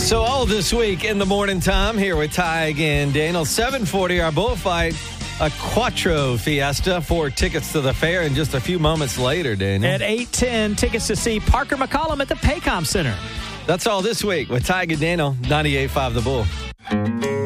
So all this week in the morning time here with Ty again, Daniel. 7:40, our bullfight, a Quattro Fiesta. 4 tickets to the fair in just a few moments later, Daniel. At 8:10, tickets to see Parker McCollum at the Paycom Center. That's all this week with Ty and Daniel, 98.5 The Bull.